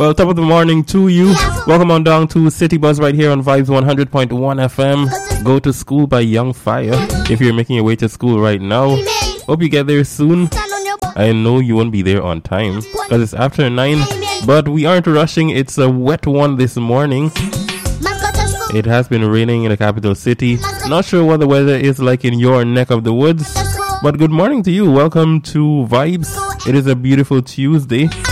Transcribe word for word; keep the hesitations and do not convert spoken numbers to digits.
Well, top of the morning to you. Welcome on down to City Buzz right here on Vibes one hundred point one F M. Go to School by Young Fire. If you're making your way to school right now, hope you get there soon. I know you won't be there on time because it's after nine, but we aren't rushing. It's a wet one this morning. It has been raining in the capital city. Not sure what the weather is like in your neck of the woods, but good morning to you. Welcome to Vibes. It is a beautiful Tuesday.